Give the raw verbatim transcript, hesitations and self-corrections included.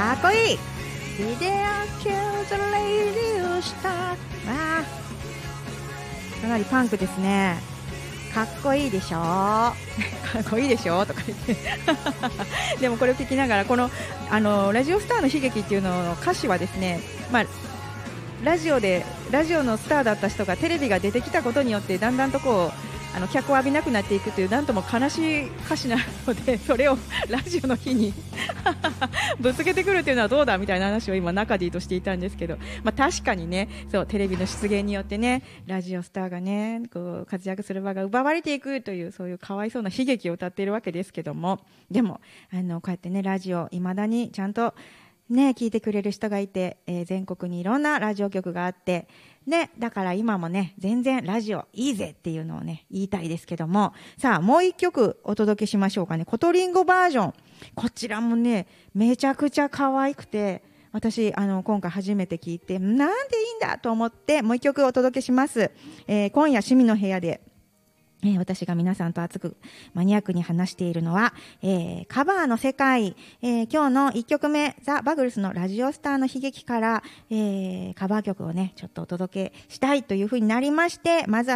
かっこいい。Did I kill the radio star? あー、かなりパンクですね。かっこいいでしょかっこいいでしょとか言ってでもこれを聞きながら、このあのラジオスターの悲劇っていうのの歌詞はですね、まあラジオでラジオのスターだった人がテレビが出てきたことによってだんだんとこうあの脚を浴びなくなっていくという、なんとも悲しい歌詞なので、それをラジオの日にぶつけてくるというのはどうだみたいな話を今中でとしていたんですけど、まあ、確かにね、そうテレビの出現によってね、ラジオスターがねこう活躍する場が奪われていくという、そういうかわいそうな悲劇を歌っているわけですけども、でもあのこうやってねラジオいまだにちゃんとね聞いてくれる人がいて、えー、全国にいろんなラジオ局があって、ね、だから今もね全然ラジオいいぜっていうのをね言いたいですけども、さあもう一曲お届けしましょうかね。コトリンゴバージョン、こちらもねめちゃくちゃ可愛くて、私あの今回初めて聞いてなんでいいんだと思ってもう一曲お届けします、えー、今夜趣味の部屋でえー、私が皆さんと熱くマニアックに話しているのは、えー、カバーの世界、えー、今日のいっきょくめザ・バグルスのラジオスターの悲劇から、えー、カバー曲をねちょっとお届けしたいというふうになりまして、まずは